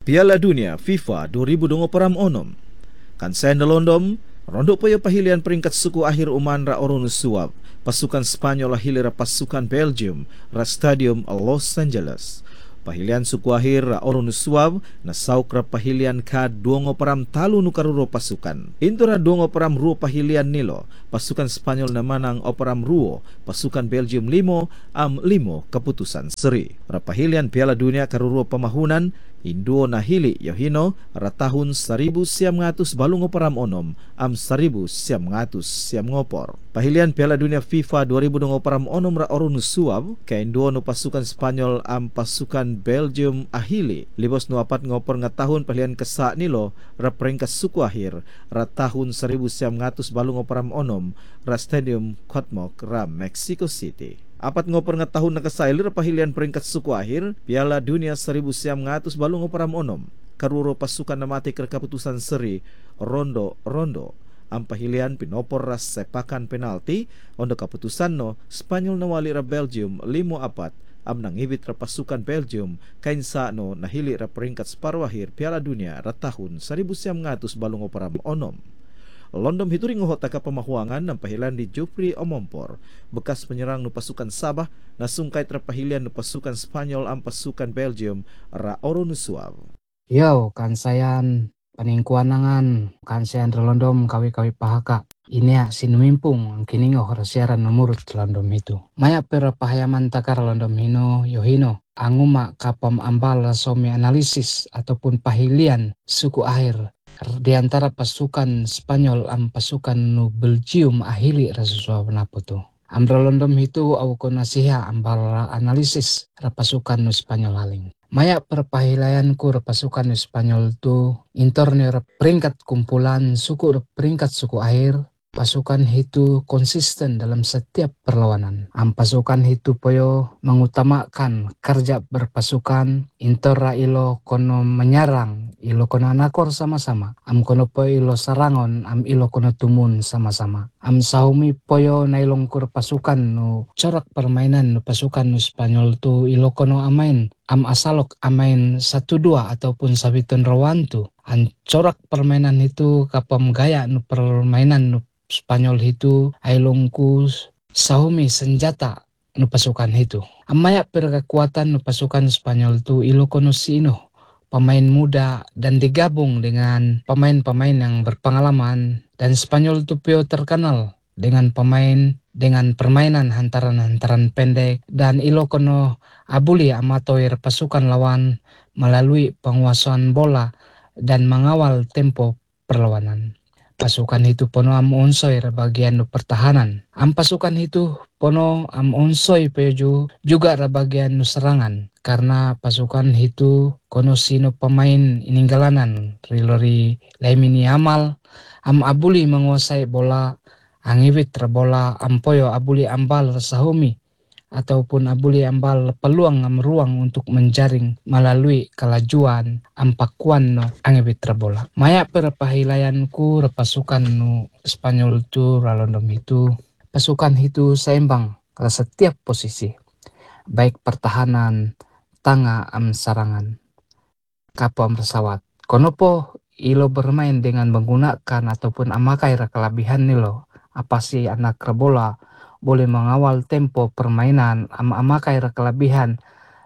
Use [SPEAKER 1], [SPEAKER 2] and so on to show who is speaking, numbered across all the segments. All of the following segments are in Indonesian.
[SPEAKER 1] Piala Dunia FIFA 2026 kan sen londom rondo poyo pahilian peringkat suku akhir uman ra oron suap pasukan Spanyol hilira pasukan Belgium ra stadium Los Angeles. Pahilian suku akhir ra oron suap na sauk ra pahilian ka duongo param talu nukaruro pasukan. Intura duongo param ruo pahilian nilo pasukan Spanyol na manang operam ruo pasukan Belgium limo limo keputusan seri. Ra pahilian Piala Dunia karuro pamahunan Indo na hili yohino ra tahun 1900 balungo param onom 1900 siam ngopor. Pahilian Piala Dunia FIFA 2026 ra orun suab ka Indo no pasukan Spanyol pasukan Belgium ahili libos no apat ngopor nga tahun pahilian kesa nilo ra peringkat suku akhir ra tahun 1900 balungo param onom ra stadium Cuauhtémoc ra Mexico City. Apat ngopor nga tahun nakasailir pahilian peringkat suku akhir Piala Dunia 1900 balungo param onom karuro pasukan na mati keputusan seri rondo ang pahilian pinopor ras sepakan penalti ondo keputusan no Spanyol nawali ra Belgium 5-4 nangibit ra pasukan Belgium kainsa no nahili ra peringkat separuh akhir Piala Dunia ra tahun 1900 balungo param onom. Londom hituring uhota ka pamahuangan ng pahilan ni Jupri Omompor, bekas penyerang no pasukan Sabah na sungkay trapahilian no pasukan Spanyol ang pasukan Belgium ra oron suav.
[SPEAKER 2] Yo, kansayan paningkuanangan kansayan relondom kawi-kawi pahaka. Ini sinumimpung ang kiningo rasiaran nomurut londom itu. Maya pera pahayaman takar londom hino yohino. Anguma kapam ambal somi analisis ataupun pahilian suku akhir di antara pasukan Spanyol am pasukan nu Belgium ahili rasuswa penaputu. Amra londom itu au konasiha ambal analisis ra pasukan nu Spanyol haling. Maya perpahilayanku pasukan Spanyol tu intorne peringkat kumpulan suku peringkat suku akhir pasukan itu konsisten dalam setiap perlawanan. Pasukan itu poyo mengutamakan kerja berpasukan intora ilo kono menyerang ilo kono anakor sama-sama. Kono poyo ilo sarangon ilo kono tumun sama-sama. Sahumi poyo na ilongkur pasukan no corak permainan no pasukan no Spanyol tu ilo kono amain asalok amain 1-2 ataupun sabiton rawantu. Corak permainan itu kapam gaya no permainan no Spanyol itu ailongku sahumi senjata no pasukan itu. Amaya kekuatan no pasukan Spanyol tu ilo kono sino pemain muda dan digabung dengan pemain-pemain yang berpengalaman dan Spanyol tu pio terkenal dengan permainan hantaran-hantaran pendek dan ilo kono abuli amatoir pasukan lawan melalui penguasaan bola dan mengawal tempo perlawanan. Pasukan itu pono onsoi bagian pertahanan. Pasukan itu pono onsoi peju juga bagian serangan karena pasukan itu kono sino pemain iningalanan rilori Lamine Yamal abuli menguasai bola angibit bola ampoyo abuli ambal sahumi ataupun abuli ambal peluang ruang untuk menjaring melalui kelajuan ampakuan no angibit bola. Maya perpahilayanku pasukan no Spanyol tu ralondom itu pasukan itu seimbang ke setiap posisi baik pertahanan tanga serangan kapo pesawat. Konopo ilo bermain dengan menggunakan ataupun amakai kelebihan nilo apa sih anak bola boleh mengawal tempo permainan amakai kelebihan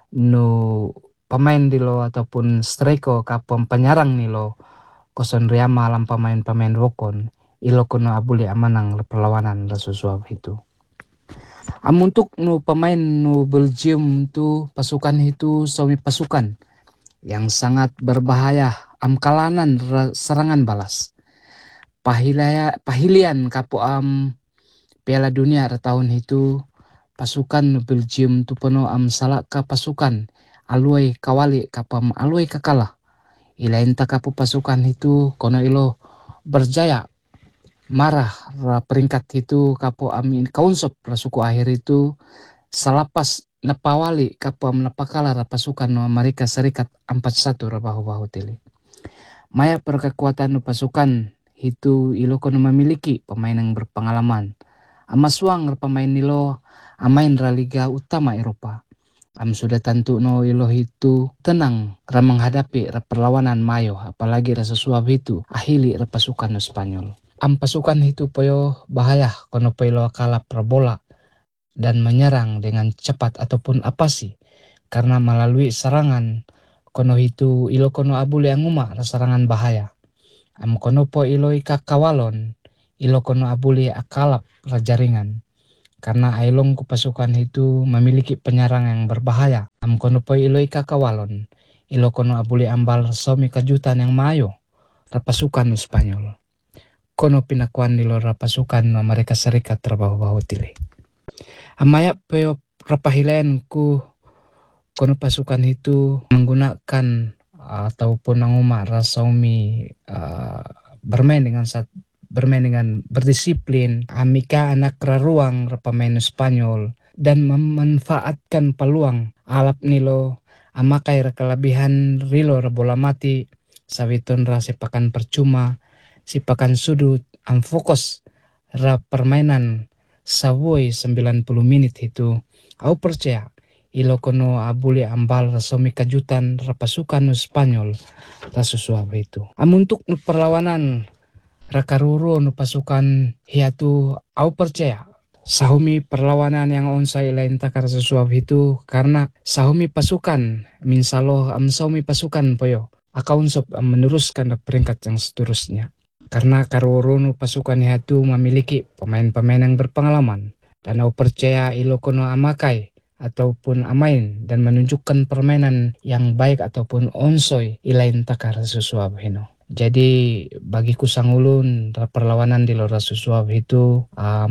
[SPEAKER 2] nu pemain dilo ataupun striker kapom penyerang nilo koson riama alam pemain-pemain wokon ilo kono abuli amanang perlawanan rasusuap itu. Untuk nu pemain nu Belgium tu pasukan itu suami pasukan yang sangat berbahaya kalanan serangan balas. Pahilian kapo Piala Dunia tahun itu pasukan Belgium tu penuh salaka pasukan alui kawali kapam alui kakalah. Ilain takapu pasukan itu kono ilo berjaya marah peringkat itu kapo kaunsop suku akhir itu salapas napawali kapam napakala pasukan Amerika Serikat 4-1 bahu-bahu tili. Maya perkekuatan pasukan itu ilo kono memiliki pemain yang berpengalaman. Amasuang pemain nilo amain Liga Utama Eropa. sudah tentu no ilo itu tenang menghadapi perlawanan mayo, apalagi rasa suap itu ahili pasukan no Spanyol. Pasukan itu poyo bahaya kono poyo kalah prabola dan menyerang dengan cepat ataupun apa sih, karena melalui serangan kono itu ilo kono abule anguma serangan bahaya. Kono po ilo ika kawalon ilo kono abule akalap rajaringan. Karena ailong ku pasukan itu memiliki penyerang yang berbahaya. Kono po ilo ika kawalon ilo kono abule ambal somi kejutan yang mayo rapasukan Spanyol. Kono pinakuan nilo rapasukan Amerika Serikat terbahu-bahu tili. Amaya peo rapahilayan ku kono pasukan itu menggunakan ataupun nanguma rasaumi bermain dengan berdisiplin, amika anak ruang pemain Spanyol dan memanfaatkan peluang alap nilo amakai kelebihan rilo bola mati sawiton sepakan percuma sipakan sudut fokus permainan sawoi 90 menit itu. Aku percaya ilo kono abuli ambal rasomi kajutan rapasukan Spanyol rasusuap itu. Untuk perlawanan rakaruro no pasukan hiatu, aku percaya sahumi perlawanan yang onsai lain takar sesuap itu karena sahumi pasukan minsalo sahumi pasukan poyo akaun meneruskan peringkat yang seterusnya. Karena karuro no pasukan hiatu memiliki pemain-pemain yang berpengalaman dan aku percaya ilo kono amakai ataupun amain dan menunjukkan permainan yang baik ataupun onsoi ilain takar sesuap hino. Jadi bagiku sangulun perlawanan di luar sesuap itu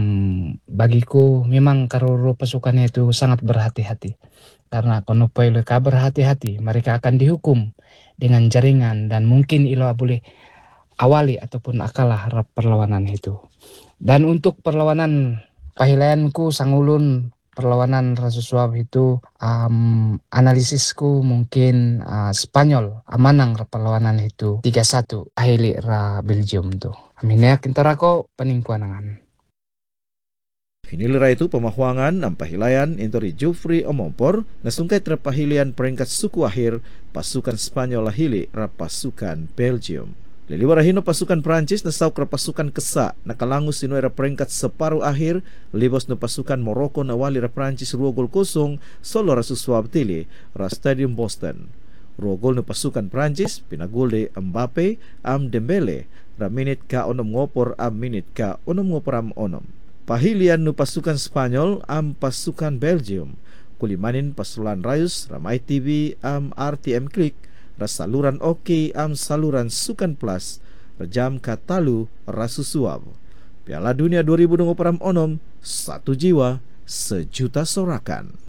[SPEAKER 2] bagiku memang karuro pasukannya itu sangat berhati-hati. Karena kono poilo ka berhati-hati mereka akan dihukum dengan jaringan dan mungkin ilo boleh awali ataupun akalah perlawanan itu. Dan untuk perlawanan pahilayanku sangulun perlawanan rasusuap itu analisisku mungkin Spanyol amanang perlawanan itu 3-1 ahili Belgium tuh. Aminnya kintarako paningkuanangan.
[SPEAKER 1] Hinilira itu pemahuangan pahilayan intori Jufri Omompor nasungkay trapahilian peringkat suku akhir pasukan Spanyol ahili rapasukan Belgium. Liliwarahino pasukan Prancis nasauk pasukan Kesa nakalangus sinuay peringkat separuh akhir libos no pasukan Morocco na wali Prancis 2-0 solo rasuswab tili Stadium Boston. 2 no pasukan Prancis pinagul de Mbappe Dembele minit ka 6 ngopor minit ka 6 ngopor 6. Pahilian no pasukan Spanyol pasukan Belgium kulimanin pasulan Rayus Ramai TV RTM Klik saluran OK saluran Sukan Plus rejam katalu rasusuap. Piala Dunia 2026 satu jiwa sejuta sorakan.